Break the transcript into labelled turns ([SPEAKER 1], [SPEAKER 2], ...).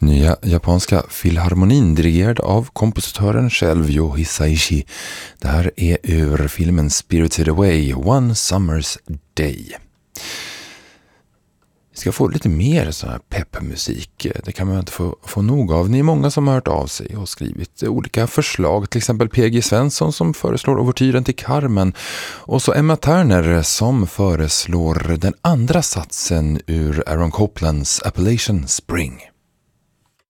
[SPEAKER 1] Nya japanska filharmonin dirigerad av kompositören själv Yo Hisaishi. Det här är ur filmen Spirited Away, One Summer's Day. Vi ska få lite mer sån här peppmusik. Det kan man inte få nog av. Ni är många som har hört av sig och skrivit olika förslag. Till exempel P.G. Svensson som föreslår overtyren till Carmen. Och så Emma Turner som föreslår den andra satsen ur Aaron Coplands Appalachian Spring.